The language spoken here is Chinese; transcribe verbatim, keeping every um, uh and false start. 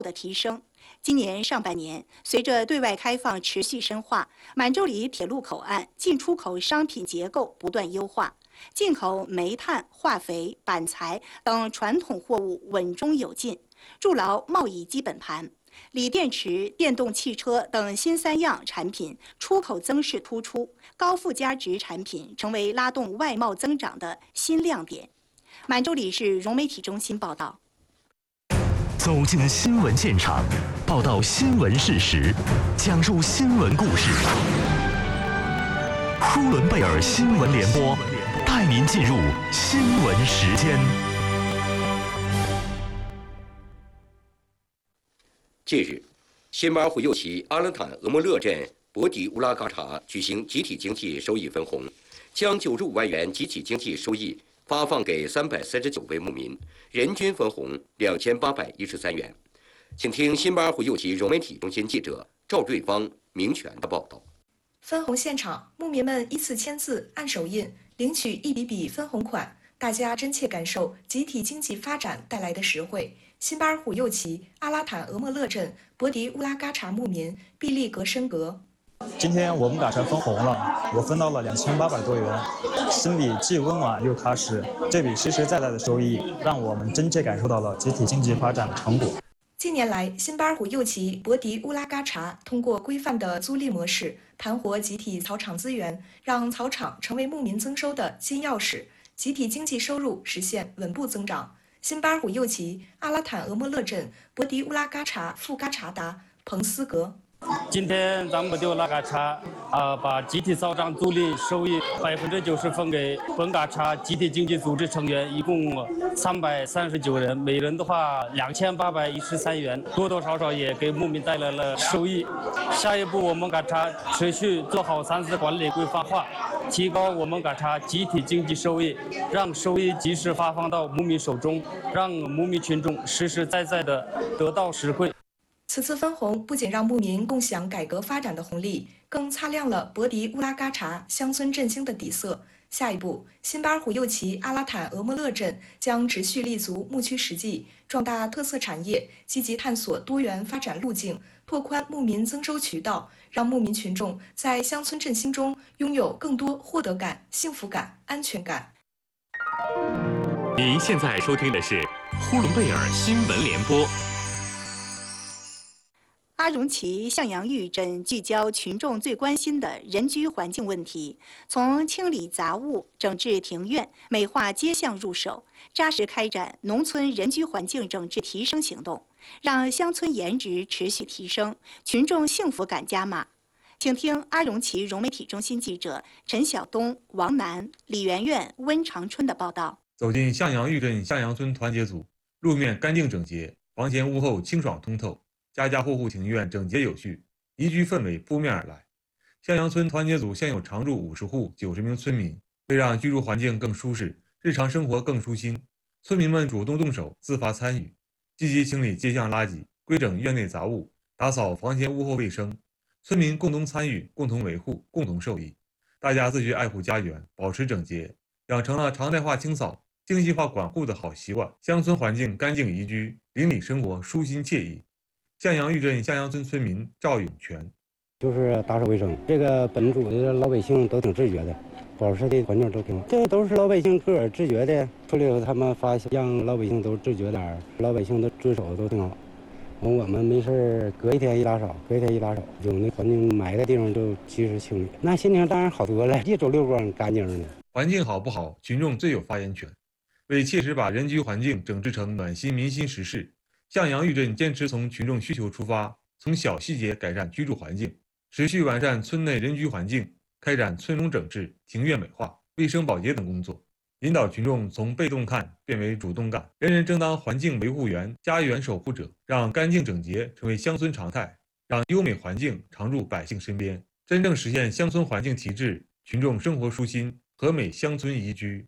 的提升。今年上半年，随着对外开放持续深化，满洲里铁路口岸进出口商品结构不断优化，进口煤炭、化肥、板材等传统货物稳中有进，筑牢贸易基本盘。锂电池、电动汽车等新三样产品出口增势突出，高附加值产品成为拉动外贸增长的新亮点。满洲里市融媒体中心报道。 走进新闻现场，报道新闻事实，讲述新闻故事。呼伦贝尔新闻联播带您进入新闻时间。 近日，辛巴胡右旗阿勒坦俄莫勒镇博迪乌拉嘎查举行集体经济收益分红，将九十五万元集体经济收益发放给三百三十九位牧民，人均分红两千八百一十三元。请听辛巴胡右旗融媒体中心记者赵瑞芳、明权的报道。 分红现场，牧民们依次签字、按手印，领取一笔笔分红款，大家真切感受集体经济发展带来的实惠。辛巴尔虎右旗阿拉坦俄莫勒镇博迪乌拉嘎查牧民毕利格申格。 今天我们赶上分红了，我分到了两千八百多元，心里既温暖又踏实。这笔实实在在的收益，让我们真切感受到了集体经济发展的成果。 近年来，辛巴尔虎右旗博迪乌拉嘎查通过规范的租赁模式，盘活集体草场资源，让草场成为牧民增收的金钥匙，集体经济收入实现稳步增长。辛巴尔虎右旗阿拉坦俄莫勒镇博迪乌拉嘎查富嘎查达彭斯格。 今天咱们就拉嘎查啊，把集体草场租赁收益百分之九十分给本嘎查集体经济组织成员，一共三百三十九人，每人的话两千八百一十三元，多多少少也给牧民带来了收益。下一步我们嘎查持续做好三次管理规范化，提高我们嘎查集体经济收益，让收益及时发放到牧民手中，让牧民群众实实在在的得到实惠。 此次分红不仅让牧民共享改革发展的红利，更擦亮了博迪乌拉嘎查乡村振兴的底色。下一步，辛巴尔虎右旗阿拉坦俄莫勒镇将持续立足牧区实际，壮大特色产业，积极探索多元发展路径，拓宽牧民增收渠道，让牧民群众在乡村振兴中拥有更多获得感、幸福感、安全感。 您现在收听的是呼伦贝尔新闻联播。 阿荣旗向阳峪镇聚焦群众最关心的人居环境问题，从清理杂物、整治庭院、美化街巷入手，扎实开展农村人居环境整治提升行动，让乡村颜值持续提升，群众幸福感加码。请听阿荣旗融媒体中心记者陈晓东、王楠、李媛媛、温长春的报道。 走进向阳峪镇向阳村团结组，路面干净整洁，房前屋后清爽通透，家家户户庭院整洁有序，宜居氛围扑面而来。向阳村团结组现有常住五十户九十名村民，为让居住环境更舒适，日常生活更舒心，村民们主动动手，自发参与，积极清理街巷垃圾，规整院内杂物，打扫房前屋后卫生。村民共同参与，共同维护，共同受益。大家自觉爱护家园，保持整洁，养成了常态化清扫、精细化管护的好习惯。乡村环境干净宜居，邻里生活舒心惬意。向阳峪镇向阳村村民赵永全， 就是打扫卫生，这个本组的老百姓都挺自觉的，保持的环境都挺好。这都是老百姓个儿自觉的，出来以后他们发现让老百姓都自觉点，老百姓都遵守都挺好。我们没事隔一天一打扫，隔一天一打扫，有那环境埋的地方就及时清理，那心情当然好多了，一走六光干净的。 环境好不好，群众最有发言权。为切实把人居环境整治成暖心民心实事，向阳峪镇坚持从群众需求出发，从小细节改善居住环境，持续完善村内人居环境，开展村容整治、庭院美化、卫生保洁等工作，引导群众从被动看变为主动干，人人争当环境维护员、家园守护者，让干净整洁成为乡村常态，让优美环境常驻百姓身边，真正实现乡村环境提质，群众生活舒心，和美乡村宜居。